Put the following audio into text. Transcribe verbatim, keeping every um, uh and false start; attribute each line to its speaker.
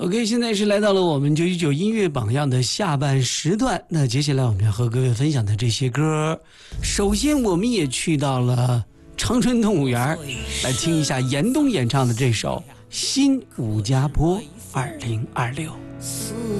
Speaker 1: OK， 现在是来到了我们九九九音乐榜样的下半时段。那接下来我们要和各位分享的这些歌，首先我们也去到了长春动物园，来听一下严冬演唱的这首《新武家坡二零二六》。